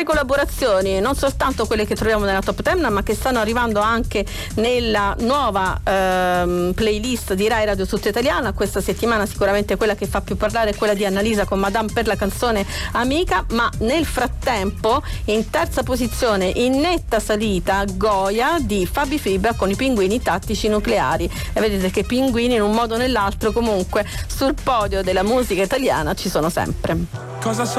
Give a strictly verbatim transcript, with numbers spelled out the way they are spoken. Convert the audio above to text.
collaborazioni, non soltanto quelle che troviamo nella top ten, ma che stanno arrivando anche nella nuova ehm, playlist di Rai Radio Tutta Italiana. Questa settimana sicuramente quella che fa più parlare è quella di Annalisa con Madame per la canzone Amica, ma nel frattempo in terza posizione, in netta salita, Goya di Fabi Fibra con i Pinguini Tattici Nucleari. E vedete che pinguini in un modo o nell'altro comunque sul podio della musica italiana ci sono sempre. Cosa so